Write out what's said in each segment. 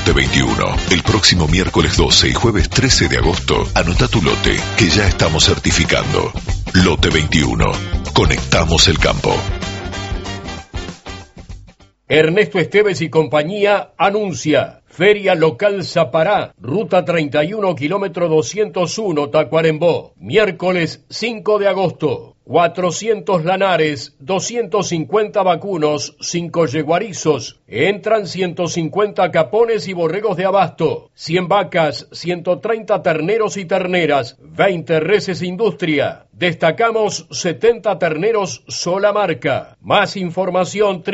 Lote 21. El próximo miércoles 12 y jueves 13 de agosto, anota tu lote, que ya estamos certificando. Lote 21. Conectamos el campo. Ernesto Esteves y compañía anuncia Feria Local Zapará, Ruta 31, kilómetro 201, Tacuarembó. Miércoles 5 de agosto. 400 lanares, 250 vacunos, 5 yeguarizos. Entran 150 capones y borregos de abasto, 100 vacas, 130 terneros y terneras, 20 reses industria. Destacamos 70 terneros sola marca. Más información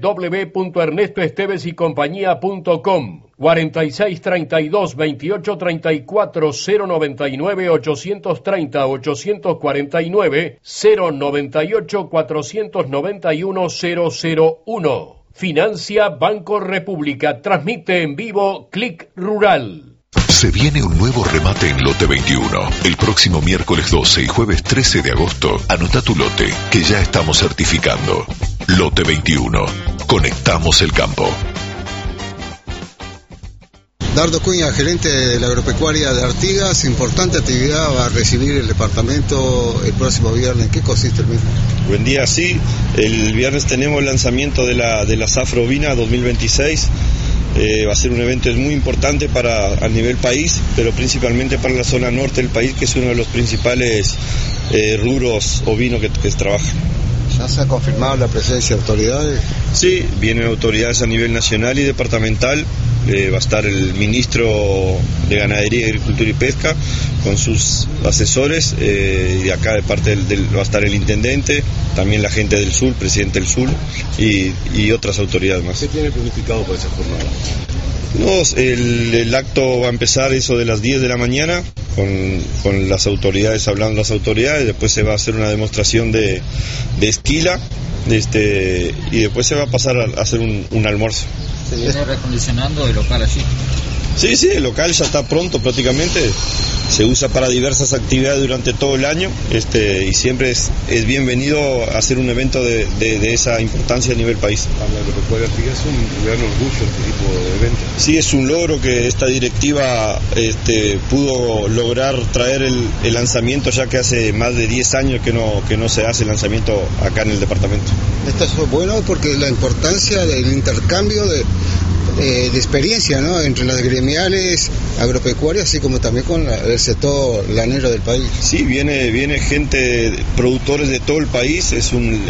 www.ernestoestevesycompañía.com. 46 32 28 34 099 830 849 098 491 001. Financia Banco República. Transmite en vivo Clic Rural. Se viene un nuevo remate en Lote 21. El próximo miércoles 12 y jueves 13 de agosto, anota tu lote, que ya estamos certificando. Lote 21. Conectamos el campo. Dardo Cuña, gerente de la agropecuaria de Artigas. Importante actividad va a recibir el departamento el próximo viernes. ¿En qué consiste el mismo? Buen día, sí. El viernes tenemos el lanzamiento de la Zafra Ovina 2026. Va a ser un evento muy importante a nivel país, pero principalmente para la zona norte del país, que es uno de los principales rubros ovinos que se trabaja. ¿Ya se ha confirmado la presencia de autoridades? Sí, vienen autoridades a nivel nacional y departamental. Va a estar el ministro de Ganadería, Agricultura y Pesca con sus asesores, y de acá de parte va a estar el intendente, también la gente del sur, presidente del sur y otras autoridades más. ¿Qué tiene planificado para esa jornada? No, el acto va a empezar eso de las 10 de la mañana con las autoridades, hablando las autoridades. Después se va a hacer una demostración de esquila, y después se va a pasar a hacer un almuerzo. ¿Se viene recondicionando el local allí? Sí, el local ya está pronto prácticamente. Se usa para diversas actividades durante todo el año, y siempre es bienvenido a hacer un evento de esa importancia a nivel país. La agropecuaria Artigas es un gran orgullo este tipo de eventos. Sí, es un logro que esta directiva pudo lograr traer el lanzamiento, ya que hace más de 10 años que no se hace el lanzamiento acá en el departamento. Esto es bueno porque la importancia del intercambio de experiencia, ¿no?, entre las gremiales agropecuarias, así como también con el sector lanero del país. Sí, viene gente, productores de todo el país. Es un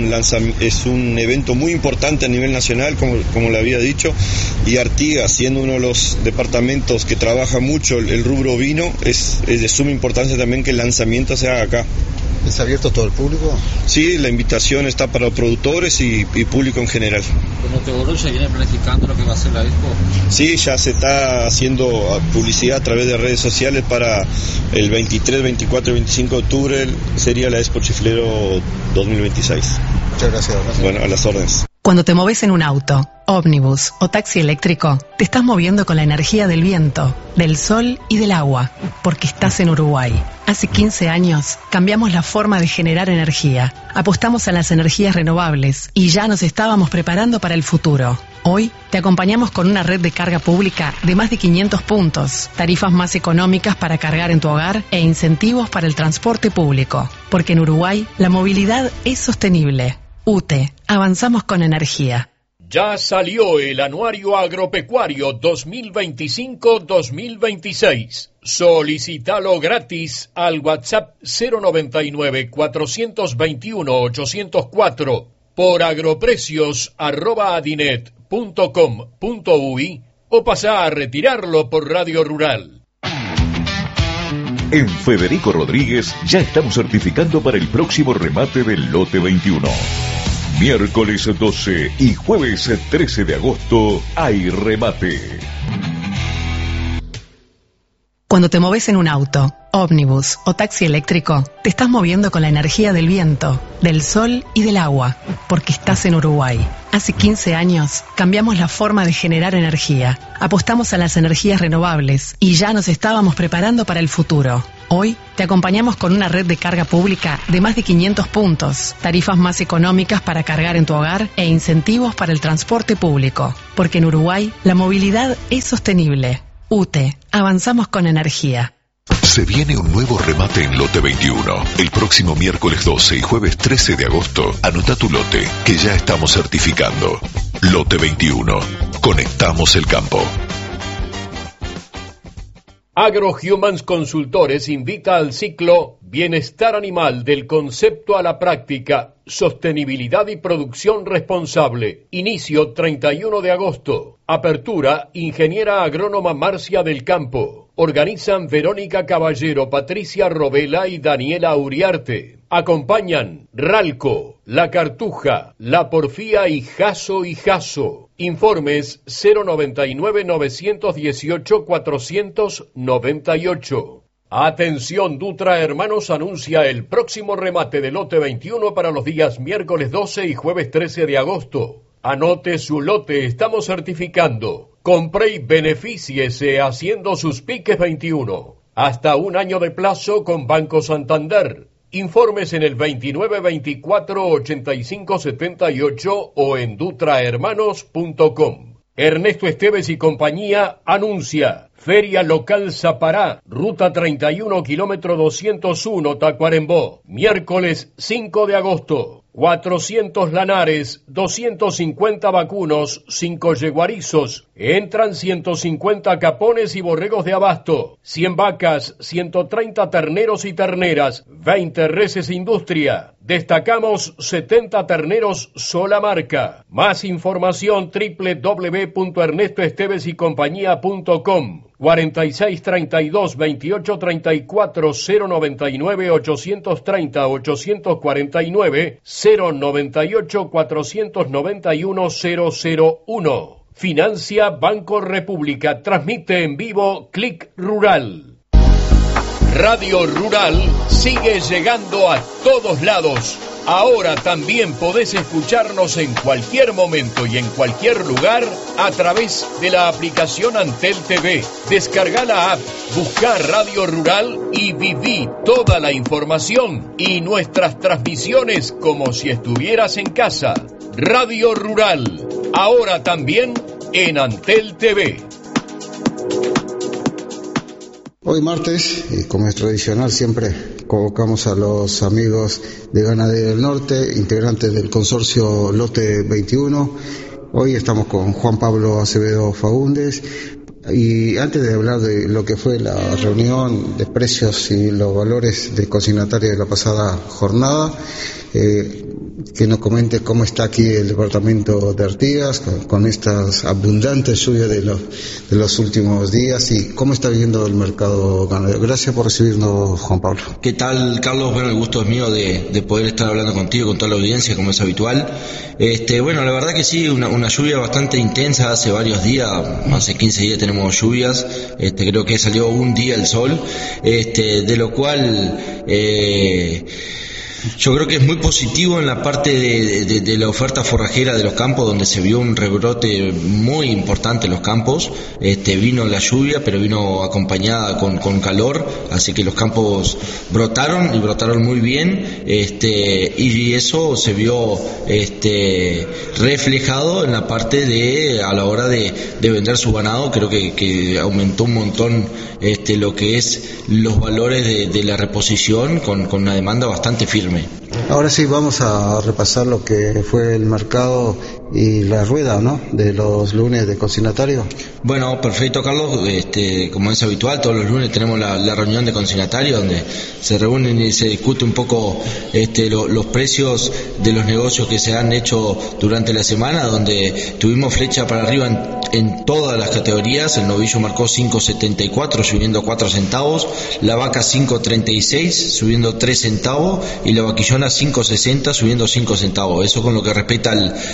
evento muy importante a nivel nacional, como le había dicho, y Artigas, siendo uno de los departamentos que trabaja mucho el rubro ovino, es de suma importancia también que el lanzamiento se haga acá. ¿Es abierto a todo el público? Sí, la invitación está para productores y público en general. ¿Cómo te voló? ¿Ya viene planificando lo que va a ser la expo? Sí, ya se está haciendo publicidad a través de redes sociales para el 23, 24 y 25 de octubre, sería la Expo Chiflero 2026. Muchas gracias. Bueno, a las órdenes. Cuando te moves en un auto, ómnibus o taxi eléctrico, te estás moviendo con la energía del viento, del sol y del agua, porque estás en Uruguay. Hace 15 años cambiamos la forma de generar energía, apostamos a las energías renovables y ya nos estábamos preparando para el futuro. Hoy te acompañamos con una red de carga pública de más de 500 puntos, tarifas más económicas para cargar en tu hogar e incentivos para el transporte público, porque en Uruguay la movilidad es sostenible. UTE, avanzamos con energía. Ya salió el Anuario Agropecuario 2025-2026. Solicítalo gratis al WhatsApp 099-421-804 por agroprecios@adinet.com.uy o pasá a retirarlo por Radio Rural. En Federico Rodríguez ya estamos certificando para el próximo remate del Lote 21. Miércoles 12 y jueves 13 de agosto hay remate. Cuando te moves en un auto, ómnibus o taxi eléctrico, te estás moviendo con la energía del viento, del sol y del agua, porque estás en Uruguay. Hace 15 años cambiamos la forma de generar energía, apostamos a las energías renovables y ya nos estábamos preparando para el futuro. Hoy te acompañamos con una red de carga pública de más de 500 puntos, tarifas más económicas para cargar en tu hogar e incentivos para el transporte público. Porque en Uruguay la movilidad es sostenible. UTE, avanzamos con energía. Se viene un nuevo remate en Lote 21. El próximo miércoles 12 y jueves 13 de agosto, anota tu lote, que ya estamos certificando. Lote 21. Conectamos el campo. AgroHumans Consultores invita al ciclo Bienestar Animal del concepto a la práctica, sostenibilidad y producción responsable. Inicio 31 de agosto. Apertura Ingeniera Agrónoma Marcia del Campo. Organizan Verónica Caballero, Patricia Robela y Daniela Uriarte. Acompañan Ralco, La Cartuja, La Porfía y Jaso. Informes 099-918-498. Atención, Dutra Hermanos anuncia el próximo remate de Lote 21 para los días miércoles 12 y jueves 13 de agosto. Anote su lote, estamos certificando. Compre y benefíciese haciendo sus piques 21. Hasta un año de plazo con Banco Santander. Informes en el 2924-8578 o en dutrahermanos.com. Ernesto Esteves y compañía anuncia Feria Local Zapará, Ruta 31, kilómetro 201, Tacuarembó, miércoles 5 de agosto. 400 lanares, 250 vacunos, 5 yeguarizos, entran 150 capones y borregos de abasto, 100 vacas, 130 terneros y terneras, 20 reses industria. Destacamos 70 terneros sola marca. Más información www.ernestoestevesycompañía.com. 4632-2834-099-830-840-098-491-001. Financia Banco República. Transmite en vivo Clic Rural. Radio Rural sigue llegando a todos lados. Ahora también podés escucharnos en cualquier momento y en cualquier lugar a través de la aplicación Antel TV. Descarga la app, busca Radio Rural y viví toda la información y nuestras transmisiones como si estuvieras en casa. Radio Rural, ahora también en Antel TV. Hoy martes, como es tradicional, siempre convocamos a los amigos de Ganadería del Norte, integrantes del consorcio Lote 21. Hoy estamos con Juan Pablo Acevedo Faúndez. Y antes de hablar de lo que fue la reunión de precios y los valores de consignatario de la pasada jornada, que nos comente cómo está aquí el departamento de Artigas con estas abundantes lluvias de los últimos días y cómo está viviendo el mercado ganadero. Gracias por recibirnos, Juan Pablo. ¿Qué tal, Carlos? Bueno, el gusto es mío de poder estar hablando contigo, con toda la audiencia, como es habitual. Bueno, la verdad que sí, una lluvia bastante intensa hace varios días, hace 15 días tenemos lluvias, creo que salió un día el sol, de lo cual yo creo que es muy positivo en la parte de la oferta forrajera de los campos, donde se vio un rebrote muy importante en los campos. Vino la lluvia, pero vino acompañada con calor, así que los campos brotaron y brotaron muy bien, y eso se vio reflejado en la parte a la hora de vender su ganado. Creo que aumentó un montón lo que es los valores de la reposición con una demanda bastante firme. Ahora sí vamos a repasar lo que fue el mercado y la rueda, ¿no?, de los lunes de consignatario. Bueno, perfecto, Carlos. Como es habitual, todos los lunes tenemos la reunión de consignatario, donde se reúnen y se discute un poco los precios de los negocios que se han hecho durante la semana, donde tuvimos flecha para arriba en todas las categorías. El novillo marcó 5.74, subiendo 4 centavos, la vaca 5.36, subiendo 3 centavos, y la vaquillona 5.60, subiendo 5 centavos. Eso con lo que respecta al vacuno.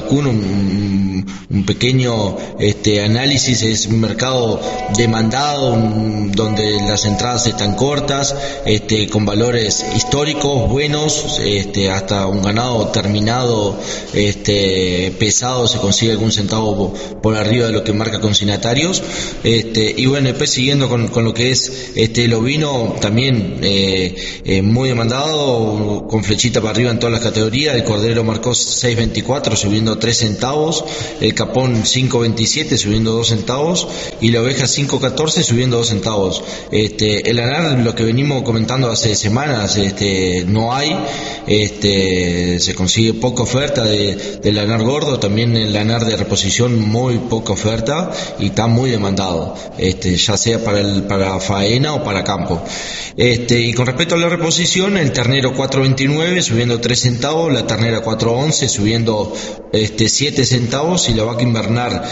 vacuno, un pequeño análisis. Es un mercado demandado, donde las entradas están cortas, con valores históricos buenos, hasta un ganado terminado, pesado, se consigue algún centavo por arriba de lo que marca consignatarios. Y bueno, después siguiendo con lo que es el ovino, también muy demandado, con flechita para arriba en todas las categorías. El cordero marcó 6.24, subiendo 3 centavos, el capón 5.27, subiendo 2 centavos, y la oveja 5.14, subiendo 2 centavos. El lanar, lo que venimos comentando hace semanas, no hay, se consigue poca oferta del lanar gordo, también el lanar de reposición muy poca oferta, y está muy demandado, ya sea para faena o para campo. Y con respecto a la reposición, el ternero 4.29, subiendo 3 centavos, la ternera 4.11, subiendo 7 centavos, y la vaca invernar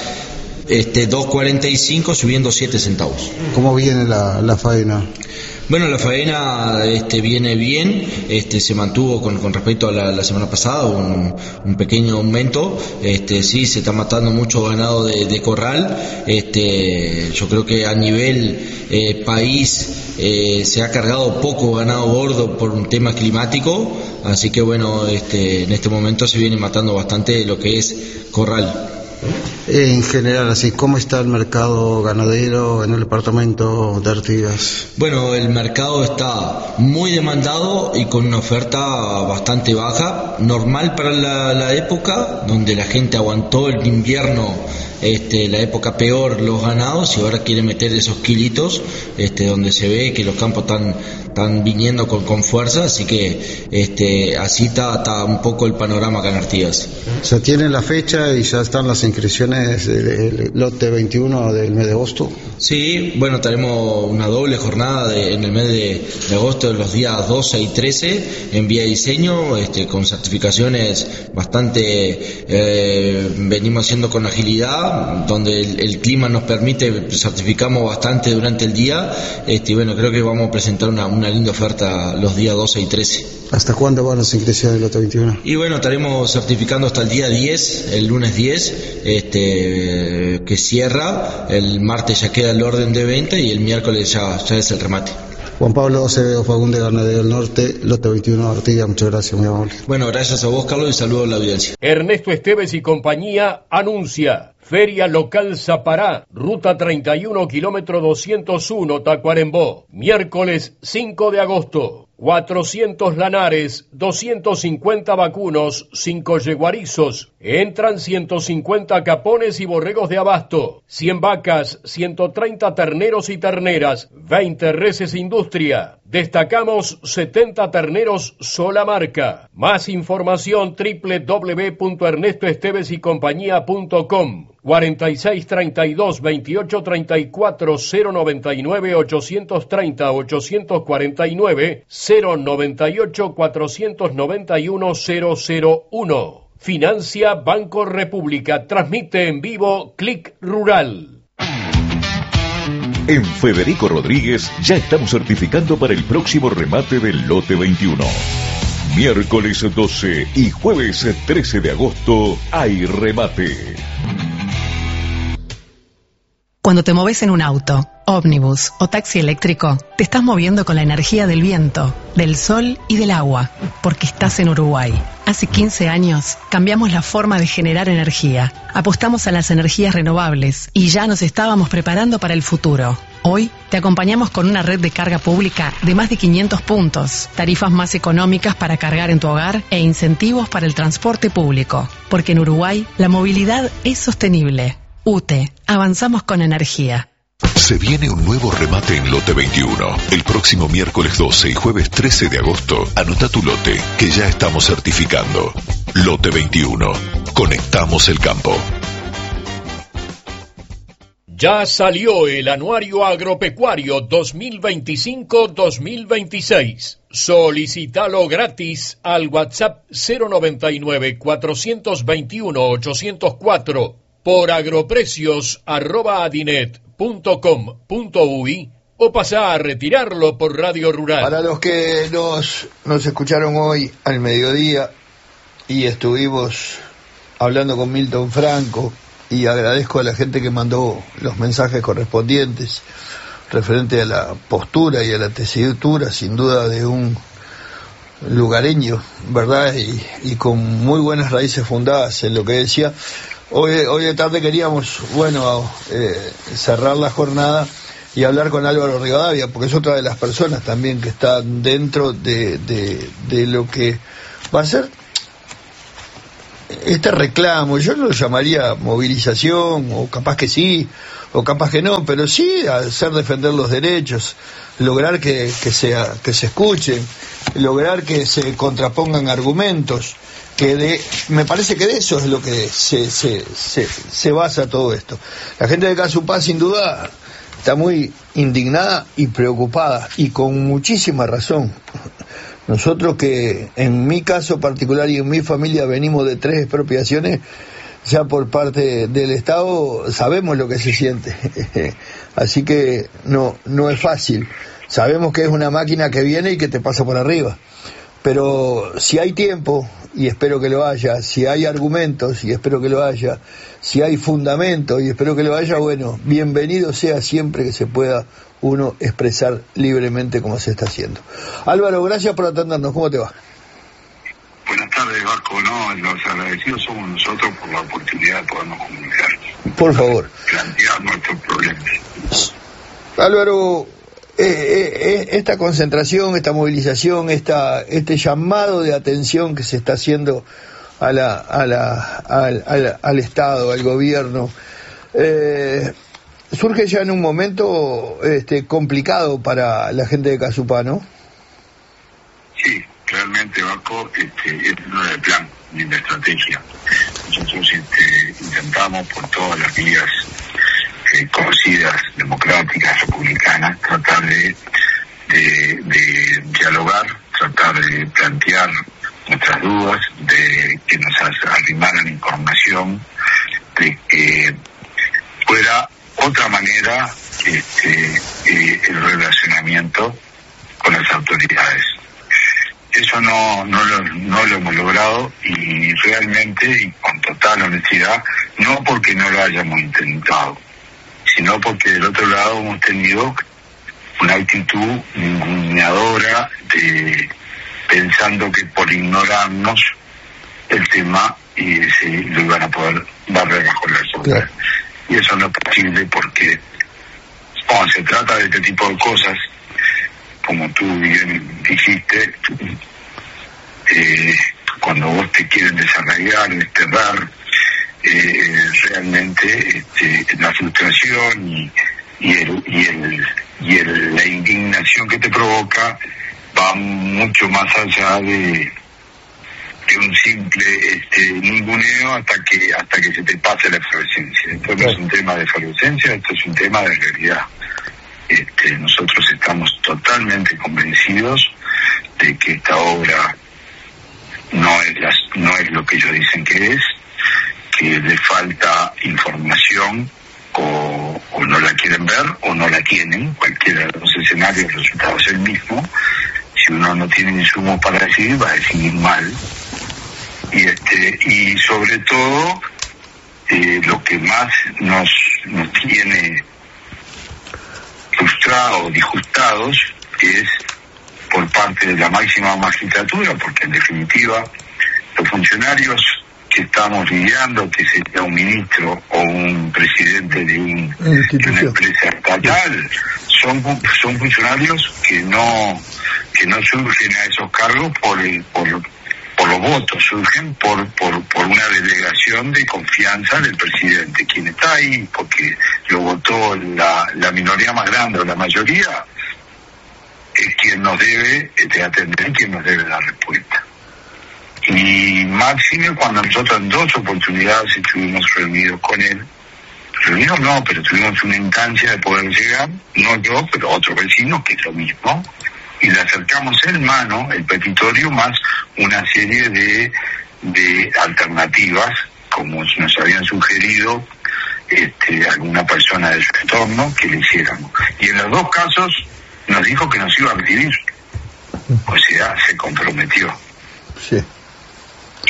2.45, subiendo 7 centavos. ¿Cómo viene la faena? Bueno, la faena viene bien, se mantuvo con respecto a la semana pasada, un pequeño aumento. Sí, se está matando mucho ganado de corral. Yo creo que a nivel país se ha cargado poco ganado gordo por un tema climático, así que bueno, en este momento se viene matando bastante lo que es corral. En general, así, ¿cómo está el mercado ganadero en el departamento de Artigas? Bueno, el mercado está muy demandado y con una oferta bastante baja, normal para la época, donde la gente aguantó el invierno, la época peor, los ganados, y ahora quiere meter esos kilitos, donde se ve que los campos están viniendo con fuerza, así que así está un poco el panorama acá en Artigas. ¿Se tiene la fecha y ya están las inscripciones del lote 21 del mes de agosto? Sí, bueno, tenemos una doble jornada en el mes de agosto, los días 12 y 13, en vía diseño, con certificaciones bastante, venimos haciendo con agilidad, donde el clima nos permite, certificamos bastante durante el día, y bueno, creo que vamos a presentar una linda oferta los días 12 y 13. ¿Hasta cuándo van las inscripciones del lote 21? Y bueno, estaremos certificando hasta el día 10, el lunes 10, que cierra, el martes ya queda el orden de venta y el miércoles ya es el remate. Juan Pablo Acevedo Fagunde, Ganadero del Norte, lote 21 Artigas, muchas gracias, muy amable. Bueno, gracias a vos, Carlos, y saludos a la audiencia. Ernesto Esteves y compañía anuncia: Feria Local Zapará, ruta 31, kilómetro 201, Tacuarembó, miércoles 5 de agosto. 400 lanares, 250 vacunos, 5 yeguarizos. Entran 150 capones y borregos de abasto, 100 vacas, 130 terneros y terneras, 20 reses industria. Destacamos 70 terneros sola marca. Más información www.ernestoestevesycompañía.com. 4632-2834-099-830-840-098-491-001. Financia Banco República. Transmite en vivo Clic Rural. En Federico Rodríguez ya estamos certificando para el próximo remate del lote 21. Miércoles 12 y jueves 13 de agosto hay remate. Cuando te moves en un auto, ómnibus o taxi eléctrico, te estás moviendo con la energía del viento, del sol y del agua, porque estás en Uruguay. Hace 15 años cambiamos la forma de generar energía, apostamos a las energías renovables y ya nos estábamos preparando para el futuro. Hoy te acompañamos con una red de carga pública de más de 500 puntos, tarifas más económicas para cargar en tu hogar e incentivos para el transporte público, porque en Uruguay la movilidad es sostenible. UTE, avanzamos con energía. Se viene un nuevo remate en lote 21. El próximo miércoles 12 y jueves 13 de agosto, anota tu lote, que ya estamos certificando. Lote 21. Conectamos el campo. Ya salió el Anuario Agropecuario 2025-2026. Solicítalo gratis al WhatsApp 099-421-804 por agroprecios@adinet.com.uy o pasá a retirarlo por Radio Rural. Para los que nos escucharon hoy al mediodía y estuvimos hablando con Milton Franco, y agradezco a la gente que mandó los mensajes correspondientes referente a la postura y a la tesitura, sin duda, de un lugareño, ¿verdad? Y con muy buenas raíces fundadas en lo que decía. Hoy de tarde queríamos, cerrar la jornada y hablar con Álvaro Rivadavia, porque es otra de las personas también que está dentro de lo que va a ser este reclamo. Yo no lo llamaría movilización, o capaz que sí, o capaz que no, pero sí hacer defender los derechos, lograr que se escuchen, lograr que se contrapongan argumentos, me parece que de eso es lo que se basa todo esto. La gente de Casupá, sin duda, está muy indignada y preocupada, y con muchísima razón. Nosotros, que en mi caso particular y en mi familia venimos de 3 expropiaciones ya por parte del Estado, sabemos lo que se siente. Así que no es fácil. Sabemos que es una máquina que viene y que te pasa por arriba. Pero si hay tiempo, y espero que lo haya, si hay argumentos, y espero que lo haya, si hay fundamento, y espero que lo haya, bueno, bienvenido sea siempre que se pueda uno expresar libremente como se está haciendo. Álvaro, gracias por atendernos. ¿Cómo te va? Buenas tardes, Vasco. No, los agradecidos somos nosotros por la oportunidad de podernos comunicar. Por favor. Plantear nuestros problemas. Álvaro, esta concentración, esta movilización, este llamado de atención que se está haciendo al Estado, al gobierno, surge ya en un momento complicado para la gente de Casupá, ¿no? Sí, realmente, Vasco, no es el plan ni la estrategia. Nosotros intentamos por todas las vías conocidas, democráticas, republicanas, tratar de dialogar, tratar de plantear nuestras dudas, de que nos arrimaran información, de que fuera otra manera el relacionamiento con las autoridades. Eso no lo hemos logrado, y realmente, y con total honestidad, no porque no lo hayamos intentado, sino porque del otro lado hemos tenido una actitud ninguneadora, pensando que por ignorarnos el tema lo iban a poder barrer bajo la alfombra. Claro. Y eso no es posible, porque cuando se trata de este tipo de cosas, como tú bien dijiste, cuando vos te quieren desarraigar, desterrar, realmente la frustración y la indignación que te provoca va mucho más allá de un simple ninguneo hasta que se te pase la efervescencia. Esto no es un tema de efervescencia, esto es un tema de realidad. Nosotros estamos totalmente convencidos de que esta obra no es lo que ellos dicen que es, que le falta información, o no la quieren ver o no la tienen. Cualquiera de los escenarios, el resultado es el mismo. Si uno no tiene insumos para decidir, va a decidir mal. Y sobre todo, lo que más nos tiene frustrados, disgustados, es por parte de la máxima magistratura, porque en definitiva los funcionarios que estamos lidiando, que sería un ministro o un presidente de una empresa estatal, son funcionarios que no surgen a esos cargos por los votos, surgen por una delegación de confianza del presidente. Quien está ahí porque lo votó la minoría más grande o la mayoría, es quien nos debe atender, quien nos debe dar respuesta. Y máxime cuando nosotros en 2 oportunidades estuvimos reunidos con él. Reunidos no, pero tuvimos una instancia de poder llegar, no yo, pero otro vecino, que es lo mismo, y le acercamos en mano el petitorio más una serie de alternativas, como nos habían sugerido alguna persona de su entorno, que le hiciéramos. Y en los 2 casos nos dijo que nos iba a recibir, o sea, se comprometió. Sí.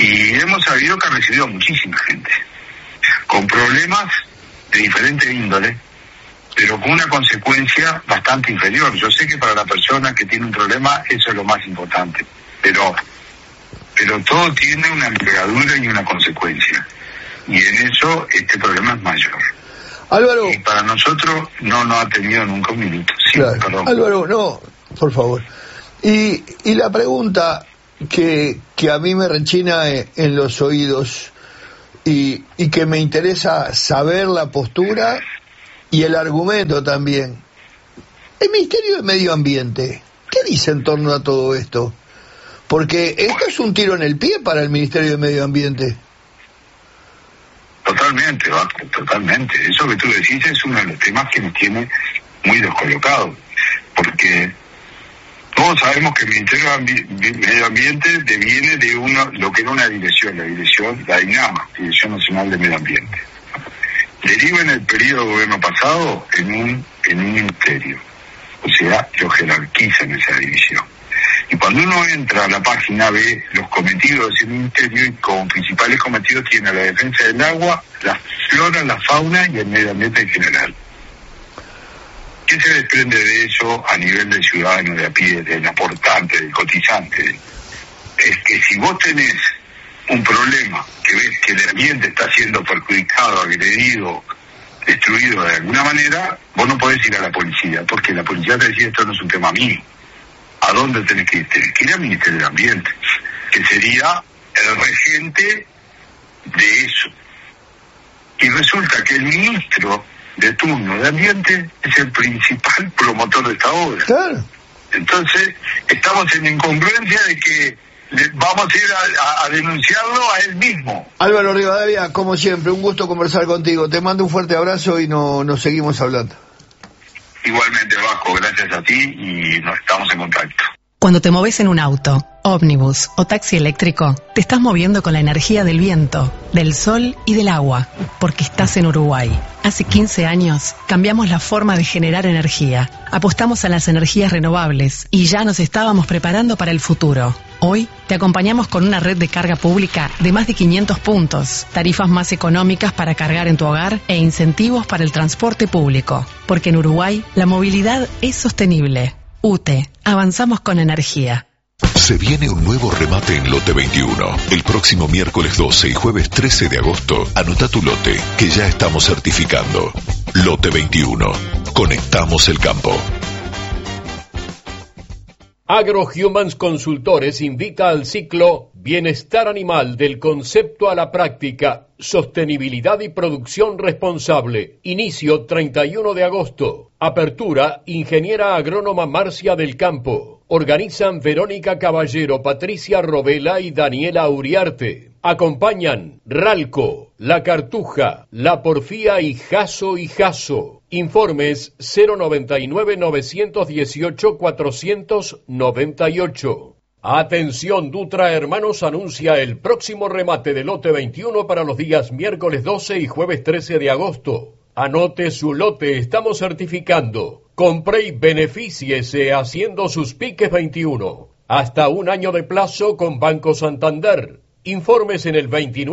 Y hemos sabido que ha recibido muchísima gente, con problemas de diferente índole, pero con una consecuencia bastante inferior. Yo sé que para la persona que tiene un problema eso es lo más importante, pero todo tiene una envergadura y una consecuencia, y en eso este problema es mayor. Álvaro, y para nosotros no ha tenido nunca un minuto. Sí, claro. Perdón. Álvaro, no, por favor. Y la pregunta que a mí me rechina en los oídos y que me interesa saber la postura y el argumento también. El Ministerio de Medio Ambiente, ¿qué dice en torno a todo esto? Porque esto es un tiro en el pie para el Ministerio de Medio Ambiente. Totalmente, Vasco, totalmente. Eso que tú decís es uno de los temas que nos tiene muy descolocados, porque todos sabemos que el Ministerio de Medio Ambiente deviene de lo que era una dirección, la DINAMA, Dirección Nacional de Medio Ambiente. Deriva en el periodo de gobierno pasado en un ministerio, o sea, lo jerarquiza en esa división. Y cuando uno entra a la página ve los cometidos de ese ministerio, y como principales cometidos tiene la defensa del agua, la flora, la fauna y el medio ambiente en general. ¿Qué se desprende de eso a nivel del ciudadano de a pie, del aportante, del cotizante? Es que si vos tenés un problema, que ves que el ambiente está siendo perjudicado, agredido, destruido de alguna manera, vos no podés ir a la policía, porque la policía te decía, esto no es un tema mío. ¿A dónde tenés que ir? Tenés que ir al Ministerio del Ambiente, que sería el regente de eso. Y resulta que el ministro de turno de Ambiente es el principal promotor de esta obra. Claro. Entonces, estamos en incongruencia de que vamos a ir a denunciarlo a él mismo. Álvaro Rivadavia, como siempre, un gusto conversar contigo. Te mando un fuerte abrazo y nos seguimos hablando. Igualmente, Vasco, gracias a ti y nos estamos en contacto. Cuando te moves en un auto, ómnibus o taxi eléctrico, te estás moviendo con la energía del viento, del sol y del agua, porque estás en Uruguay. Hace 15 años cambiamos la forma de generar energía, apostamos a las energías renovables y ya nos estábamos preparando para el futuro. Hoy te acompañamos con una red de carga pública de más de 500 puntos, tarifas más económicas para cargar en tu hogar e incentivos para el transporte público, porque en Uruguay la movilidad es sostenible. UTE, avanzamos con energía. Se viene un nuevo remate en Lote 21. El próximo miércoles 12 y jueves 13 de agosto, anota tu lote, que ya estamos certificando. Lote 21. Conectamos el campo. AgroHumans Consultores invita al ciclo Bienestar Animal del concepto a la práctica, sostenibilidad y producción responsable. Inicio 31 de agosto. Apertura Ingeniera Agrónoma Marcia del Campo. Organizan Verónica Caballero, Patricia Robela y Daniela Uriarte. Acompañan Ralco, La Cartuja, La Porfía y Jaso y Jaso. Informes 099-918-498. Atención, Dutra Hermanos anuncia el próximo remate del lote 21 para los días miércoles 12 y jueves 13 de agosto. Anote su lote, estamos certificando. Compre y benefíciese haciendo sus piques 21. Hasta un año de plazo con Banco Santander. Informes en el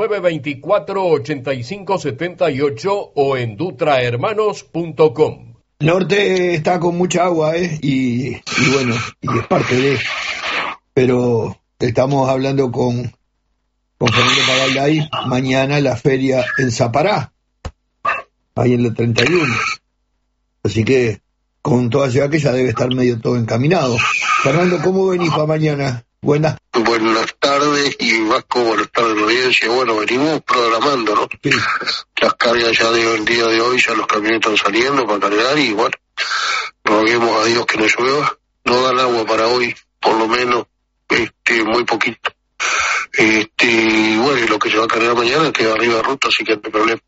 2924-8578 o en dutrahermanos.com. El norte está con mucha agua, y bueno, y es parte de... Pero estamos hablando con Fernando Pagalday, mañana la feria en Zapará, ahí en el 31. Así que con toda ciudad que ya debe estar medio todo encaminado. Fernando, ¿cómo venís para mañana? Buenas tardes, y Vasco, buenas tardes a la audiencia. Bueno, venimos programando, ¿no? Sí. Las cargas ya del día de hoy, ya los camiones están saliendo para cargar, y bueno, roguemos a Dios que no llueva. No dan agua para hoy, por lo menos, muy poquito. Y bueno, y lo que se va a cargar mañana queda arriba de ruta, así que no hay problema.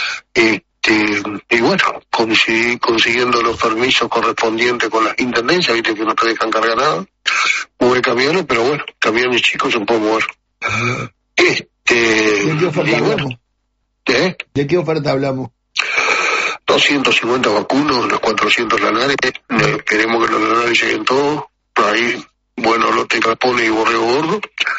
Y bueno, consiguiendo los permisos correspondientes con las intendencias, viste que no te dejan cargar nada. Hubo camiones, pero bueno, camiones chicos se pueden mover. ¿De qué oferta hablamos? ¿De qué oferta hablamos? 250 vacunos, los 400 lanares. Queremos que los lanares lleguen todos. Ahí, bueno, lote Capone y Borrego Gordo.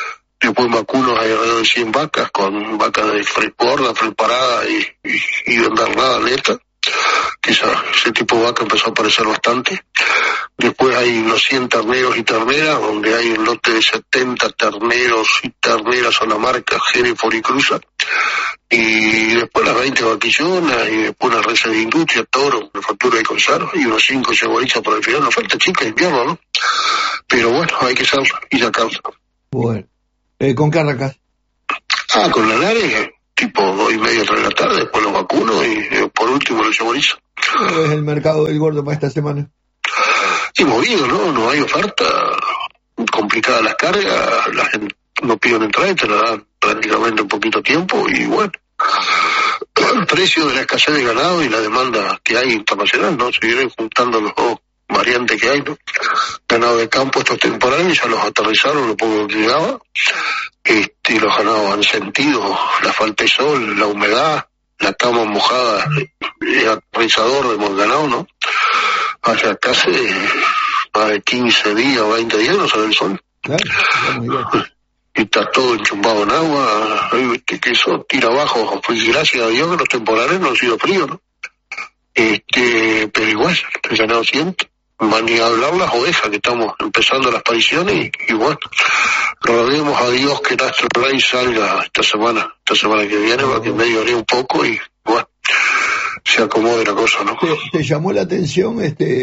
Después vacunos hay alrededor de 100 vacas, con vacas de gorda, preparada y vendernada neta, que ese tipo de vaca empezó a aparecer bastante. Después hay unos 100 terneros y terneras, donde hay un lote de 70 terneros y terneras a la marca Hereford y Cruza. Y después las 20 vaquillonas, y después las reses de industria, toro, manufactura y conserva, y unos 5 yeguaritas por el final. Una falta chica de invierno, ¿no? Pero bueno, hay que hacerlo y sacarlo. Bueno. ¿Con qué arrancás? Con la Lare, tipo 2:30, 3 de la tarde, después los vacunos y por último los yeguarizos. ¿Cómo es el mercado del gordo para esta semana? Y movido, ¿no? No hay oferta, complicada las cargas, la gente no piden entrada y te la dan prácticamente en poquito tiempo y bueno, el precio de la escasez de ganado y la demanda que hay internacional, ¿no? Se vienen juntando los dos variantes que hay, ¿no? Ganado de campo estos temporales ya los aterrizaron lo poco que llegaba, y los ganados han sentido la falta de sol, la humedad, la cama mojada, el aterrizador de ganado, ¿no? Hace casi más de 15 días, 20 días no sale el sol. Claro, y está todo enchumbado en agua, que eso tira abajo, pues gracias a Dios que los temporales no han sido fríos, ¿no? Pero igual, el ganado siente. Van a hablar las ovejas, que estamos empezando las pariciones, y bueno, roguemos a Dios que nuestro rey salga esta semana que viene, para que medio un poco y bueno, se acomode la cosa, ¿no? ¿Te llamó la atención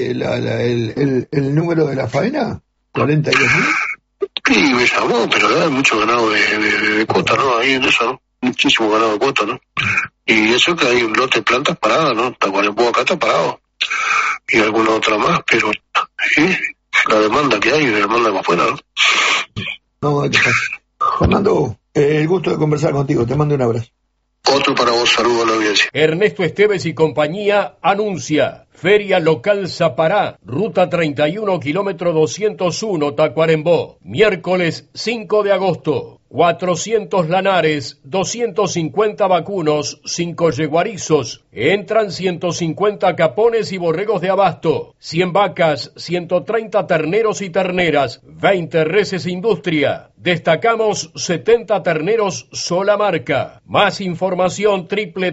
el número de la faena? ¿42.000? Sí, me llamó, pero hay mucho ganado de cuota, ¿no? Ahí en eso, ¿no? Muchísimo ganado de cuota, ¿no? Y eso que hay un lote de plantas paradas, ¿no? Tacuarembó acá está parado. Y alguna otra más, pero la demanda que hay, la demanda más buena, ¿no? No, Fernando, el gusto de conversar contigo, te mando un abrazo. Otro para vos, saludo a la audiencia. Ernesto Esteves y compañía anuncia Feria Local Zapará, Ruta 31, kilómetro 201, Tacuarembó, miércoles 5 de agosto. 400 lanares, 250 vacunos, 5 yeguarizos. Entran 150 capones y borregos de abasto, 100 vacas, 130 terneros y terneras, 20 reses industria. Destacamos 70 terneros sola marca. Más información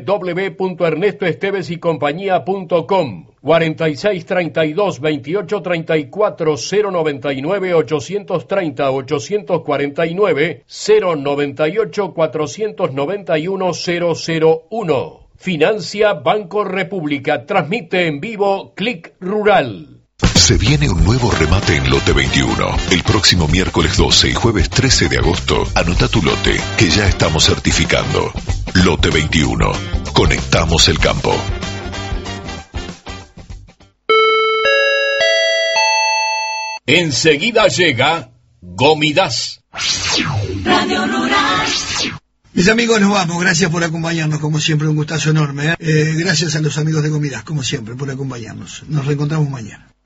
www.ernestoestevesycompañía.com. 4632 2834 099 830 849 098 491 001. Financia Banco República. Transmite en vivo Clic Rural. Se viene un nuevo remate en Lote 21. El próximo miércoles 12 y jueves 13 de agosto, anota tu lote, que ya estamos certificando. Lote 21. Conectamos el campo. Enseguida llega Gomidas. Radio Rural. Mis amigos, nos vamos. Gracias por acompañarnos, como siempre, un gustazo enorme. Gracias a los amigos de Gomidas, como siempre, por acompañarnos. Nos reencontramos mañana.